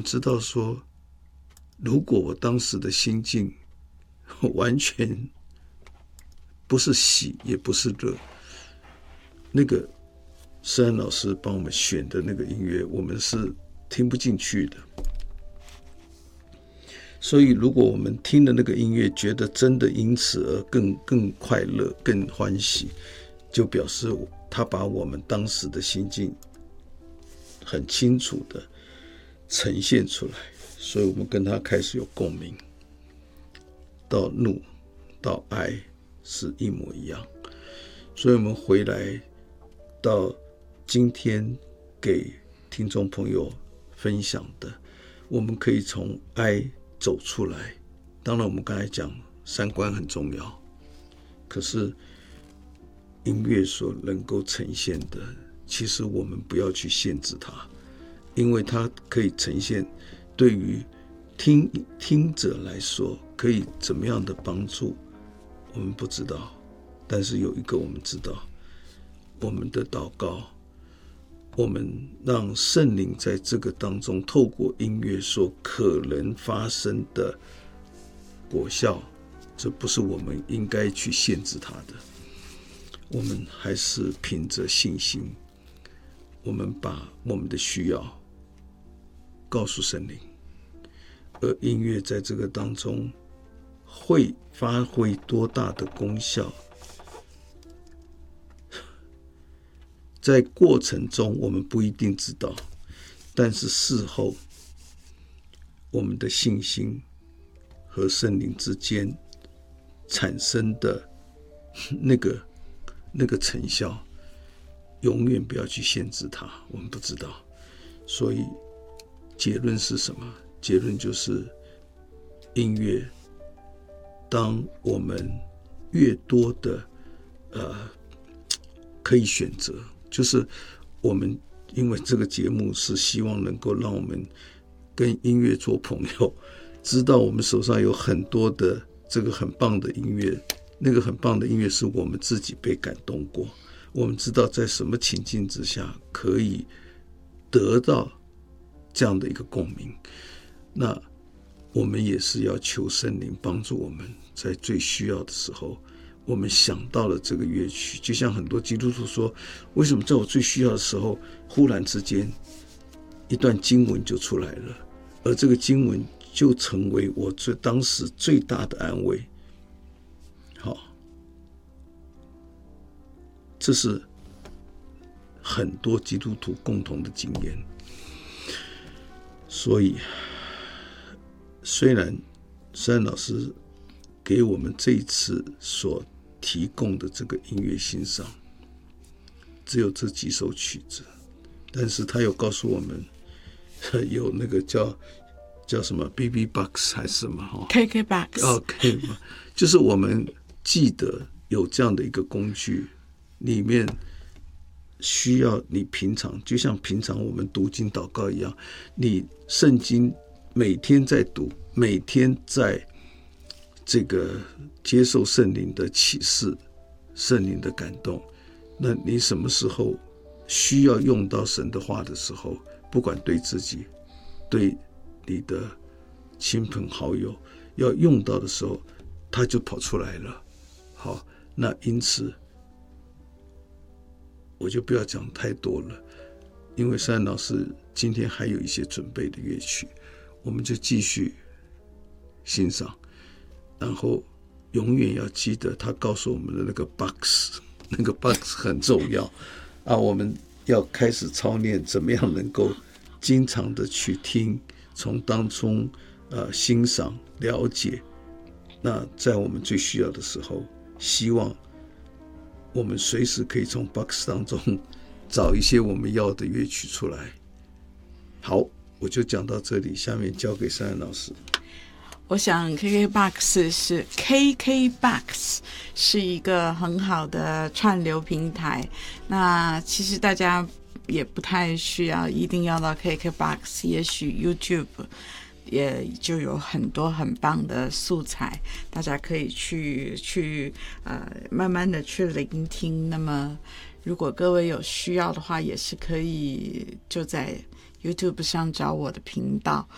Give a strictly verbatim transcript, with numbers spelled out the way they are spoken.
知道说，如果我当时的心境完全不是喜也不是乐，那个施安老师帮我们选的那个音乐我们是听不进去的。所以如果我们听了那个音乐觉得真的因此而更更快乐更欢喜，就表示他把我们当时的心境很清楚的呈现出来，所以我们跟他开始有共鸣，到怒到爱是一模一样。所以我们回来到今天给听众朋友分享的，我们可以从爱走出来。当然我们刚才讲三观很重要，可是音乐所能够呈现的，其实我们不要去限制它，因为它可以呈现对于 听, 听者来说可以怎么样的帮助我们不知道，但是有一个我们知道，我们的祷告，我们让圣灵在这个当中透过音乐所可能发生的果效，这不是我们应该去限制它的。我们还是凭着信心，我们把我们的需要告诉圣灵，而音乐在这个当中会发挥多大的功效，在过程中我们不一定知道，但是事后我们的信心和圣灵之间产生的那个那个成效，永远不要去限制它，我们不知道。所以结论是什么？结论就是音乐，当我们越多的呃可以选择，就是我们因为这个节目是希望能够让我们跟音乐做朋友，知道我们手上有很多的这个很棒的音乐，那个很棒的音乐是我们自己被感动过，我们知道在什么情境之下可以得到这样的一个共鸣。那我们也是要求圣灵帮助我们，在最需要的时候我们想到了这个乐曲。就像很多基督徒说，为什么在我最需要的时候忽然之间一段经文就出来了，而这个经文就成为我最当时最大的安慰。好，这是很多基督徒共同的经验。所以虽然施安老师给我们这一次所提供的这个音乐欣赏只有这几首曲子，但是他又告诉我们有那个叫叫什么 B B Box 还是什么 K K Box OK 就是我们记得有这样的一个工具，里面需要你平常就像平常我们读经祷告一样，你圣经每天在读，每天在这个接受圣灵的启示，圣灵的感动，那你什么时候需要用到神的话的时候，不管对自己对你的亲朋好友要用到的时候，它就跑出来了。好，那因此我就不要讲太多了，因为施安老师今天还有一些准备的乐曲，我们就继续欣赏，然后永远要记得他告诉我们的那个 box， 那个 box 很重要啊！我们要开始操练怎么样能够经常的去听，从当中呃欣赏了解，那在我们最需要的时候，希望我们随时可以从 box 当中找一些我们要的乐曲出来。好，我就讲到这里，下面交给施安老师。 我想 K K Box 是 K K Box 是一个很好的串流平台，那其实大家也不太需要一定要到 K K Box， 也许 YouTube 也就有很多很棒的素材，大家可以去去呃慢慢的去聆听。那么如果各位有需要的话，也是可以就在 YouTube 上找我的频道，